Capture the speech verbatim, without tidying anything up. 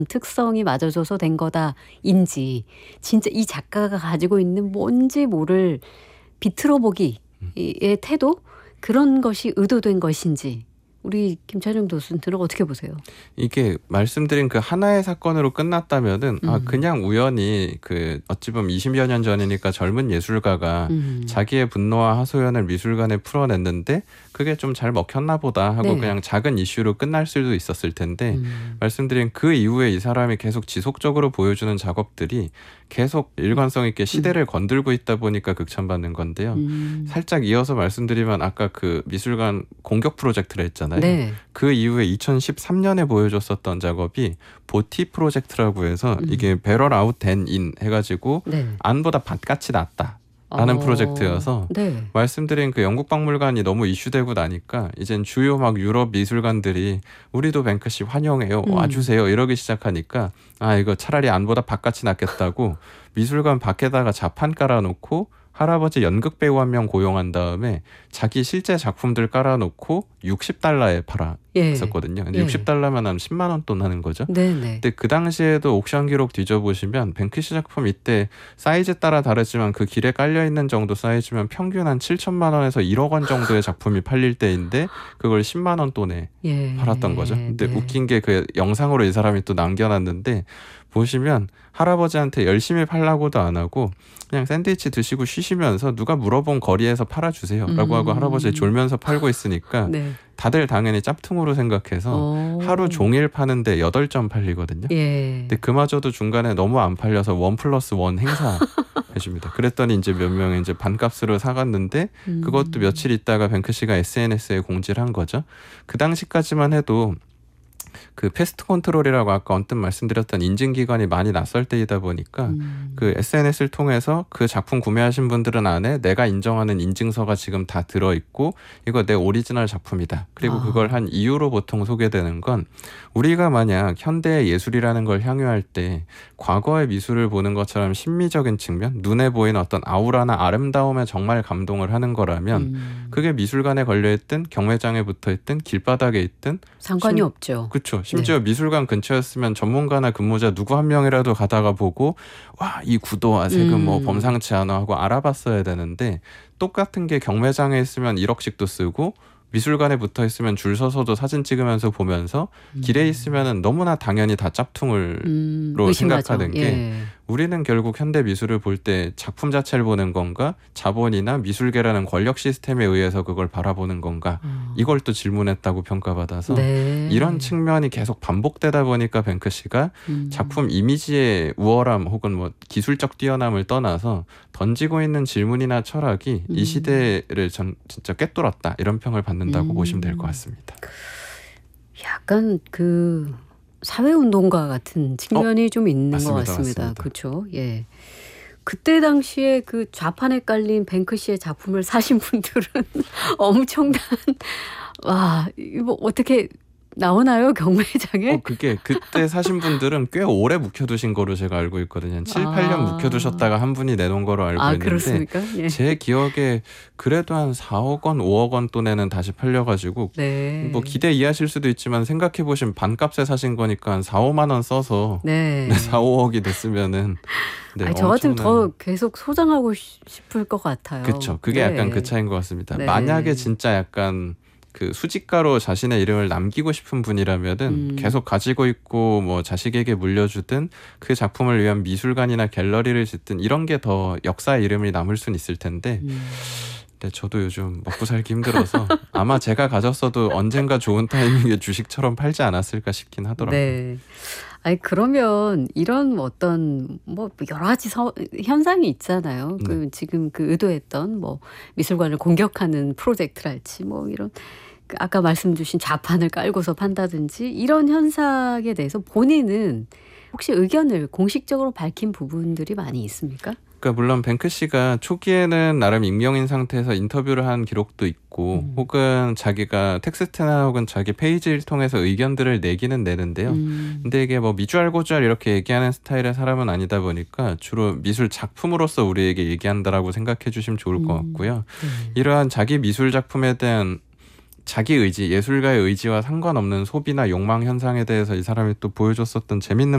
특성이 맞아줘서 된 거다인지 진짜 이 작가가 가지고 있는 뭔지 모를 비틀어 보기의 태도 그런 것이 의도된 것인지 우리 김찬영 교수님들은 어떻게 보세요? 이게 말씀드린 그 하나의 사건으로 끝났다면은 음. 아 그냥 우연히 그 어찌 보면 이십여 년 전이니까 젊은 예술가가 음. 자기의 분노와 하소연을 미술관에 풀어냈는데 그게 좀 잘 먹혔나 보다 하고 네. 그냥 작은 이슈로 끝날 수도 있었을 텐데 음. 말씀드린 그 이후에 이 사람이 계속 지속적으로 보여주는 작업들이 계속 일관성 있게 시대를 음. 건들고 있다 보니까 극찬받는 건데요. 음. 살짝 이어서 말씀드리면 아까 그 미술관 공격 프로젝트를 했잖아요. 네. 그 이후에 이천십삼 년에 보여줬었던 작업이 보티 프로젝트라고 해서 음. 이게 배럴 아웃 댄 인 해가지고 네. 안보다 밭같이 낫다. 라는 어. 프로젝트여서 네. 말씀드린 그 영국 박물관이 너무 이슈되고 나니까 이젠 주요 막 유럽 미술관들이 우리도 뱅크시 환영해요. 음. 와주세요. 이러기 시작하니까 아 이거 차라리 안보다 밭같이 낫겠다고 미술관 밖에다가 자판 깔아놓고 할아버지 연극 배우 한 명 고용한 다음에 자기 실제 작품들 깔아놓고 육십 달러에 팔았었거든요. 근데 예. 육십 달러면 한 십만 원 돈 하는 거죠. 네네. 근데 그 당시에도 옥션 기록 뒤져보시면 뱅크시 작품 이때 사이즈 따라 다르지만 그 길에 깔려있는 정도 사이즈면 평균 한 칠천만 원에서 일억 원 정도의 작품이 팔릴 때인데 그걸 십만 원 돈에 예. 팔았던 거죠. 근데 네. 웃긴 게 그 영상으로 이 사람이 또 남겨놨는데 보시면 할아버지한테 열심히 팔라고도 안 하고 그냥 샌드위치 드시고 쉬시면서 누가 물어본 거리에서 팔아주세요 라고 음. 하고 할아버지 졸면서 팔고 있으니까 네. 다들 당연히 짭퉁으로 생각해서 오. 하루 종일 파는데 여덟 점 팔리거든요. 예. 근데 그마저도 중간에 너무 안 팔려서 원 플러스 원 행사 해줍니다. 그랬더니 이제 몇 명이 이제 반값으로 사갔는데 음. 그것도 며칠 있다가 뱅크시가 에스엔에스에 공지를 한 거죠. 그 당시까지만 해도 그 패스트 컨트롤이라고 아까 언뜻 말씀드렸던 인증기관이 많이 낯설 때이다 보니까 음. 그 에스엔에스를 통해서 그 작품 구매하신 분들은 안에 내가 인정하는 인증서가 지금 다 들어있고 이거 내 오리지널 작품이다. 그리고 아. 그걸 한 이유로 보통 소개되는 건 우리가 만약 현대의 예술이라는 걸 향유할 때 과거의 미술을 보는 것처럼 심미적인 측면, 눈에 보이는 어떤 아우라나 아름다움에 정말 감동을 하는 거라면 음. 그게 미술관에 걸려있든 경매장에 붙어있든 길바닥에 있든 상관이 심- 없죠. 그렇죠. 심지어 네. 미술관 근처였으면 전문가나 근무자 누구 한 명이라도 가다가 보고 와, 이 구도와 색은 음. 뭐 범상치 않아 하고 알아봤어야 되는데 똑같은 게 경매장에 있으면 일억씩도 쓰고 미술관에 붙어 있으면 줄 서서도 사진 찍으면서 보면서 음. 길에 있으면은 너무나 당연히 다 짭퉁을 음. 로 의심하죠. 생각하는 게 예. 우리는 결국 현대 미술을 볼 때 작품 자체를 보는 건가 자본이나 미술계라는 권력 시스템에 의해서 그걸 바라보는 건가 어. 이걸 또 질문했다고 평가받아서 네. 이런 측면이 계속 반복되다 보니까 뱅크시가 음. 작품 이미지의 우월함 혹은 뭐 기술적 뛰어남을 떠나서 던지고 있는 질문이나 철학이 음. 이 시대를 전, 진짜 꿰뚫었다 이런 평을 받는다고 음. 보시면 될 것 같습니다. 약간 그 사회운동가 같은 측면이 좀 있는 맞습니다, 것 같습니다. 맞습니다. 그렇죠. 예. 그때 당시에 그 좌판에 깔린 뱅크시의 작품을 사신 분들은 엄청난 와 이거 어떻게 나오나요 경매장에? 어, 그게 그때 사신 분들은 꽤 오래 묵혀두신 거로 제가 알고 있거든요. 한 칠, 팔 년 아. 묵혀두셨다가 한 분이 내놓은 거로 알고 아 있는데 그렇습니까? 예. 제 기억에 그래도 한 사억 원, 오억 원 돈에는 다시 팔려가지고 네. 뭐 기대 이해하실 수도 있지만 생각해보시면 반값에 사신 거니까 한 사, 오만 원 써서 네. 네, 사, 오억이 됐으면은 네, 아니, 저 같으면 엄청난- 더 계속 소장하고 싶- 싶을 것 같아요. 그쵸. 그게 네. 약간 그 차이인 것 같습니다. 네. 만약에 진짜 약간 그 수집가로 자신의 이름을 남기고 싶은 분이라면은 음. 계속 가지고 있고 뭐 자식에게 물려주든 그 작품을 위한 미술관이나 갤러리를 짓든 이런 게 더 역사의 이름이 남을 수는 있을 텐데 음. 근데 저도 요즘 먹고 살기 힘들어서 아마 제가 가졌어도 언젠가 좋은 타이밍에 주식처럼 팔지 않았을까 싶긴 하더라고요. 네. 아니 그러면 이런 어떤 뭐 여러 가지 서, 현상이 있잖아요. 그 네. 지금 그 의도했던 뭐 미술관을 공격하는 프로젝트랄지 뭐 이런 그 아까 말씀 주신 좌판을 깔고서 판다든지 이런 현상에 대해서 본인은 혹시 의견을 공식적으로 밝힌 부분들이 많이 있습니까? 그러니까 물론 뱅크시가 초기에는 나름 익명인 상태에서 인터뷰를 한 기록도 있고 음. 혹은 자기가 텍스트나 혹은 자기 페이지를 통해서 의견들을 내기는 내는데요. 음. 근데 이게 뭐 미주알고주알 이렇게 얘기하는 스타일의 사람은 아니다 보니까 주로 미술 작품으로서 우리에게 얘기한다라고 생각해 주시면 좋을 것 음. 같고요. 네. 이러한 자기 미술 작품에 대한 자기 의지, 예술가의 의지와 상관없는 소비나 욕망 현상에 대해서 이 사람이 또 보여줬었던 재밌는